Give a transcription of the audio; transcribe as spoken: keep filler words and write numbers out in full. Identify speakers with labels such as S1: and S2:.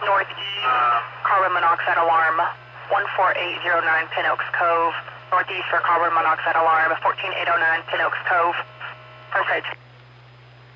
S1: Northeast, carbon monoxide alarm, one four eight zero nine Pin Oaks Cove. Northeast for carbon monoxide alarm, one four eight zero nine Pin Oaks Cove. First aid.